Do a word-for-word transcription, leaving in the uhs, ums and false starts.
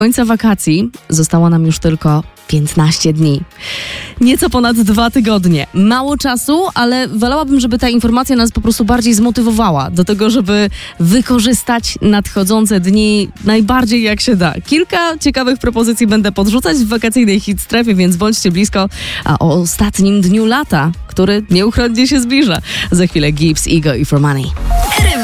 końca wakacji zostało nam już tylko piętnaście dni. Nieco ponad dwa tygodnie. Mało czasu, ale wolałabym, żeby ta informacja nas po prostu bardziej zmotywowała do tego, żeby wykorzystać nadchodzące dni najbardziej jak się da. Kilka ciekawych propozycji będę podrzucać w wakacyjnej hit strefie, więc bądźcie blisko. A o ostatnim dniu lata, który nieuchronnie się zbliża. Za chwilę Gibbs, Ego i For Money.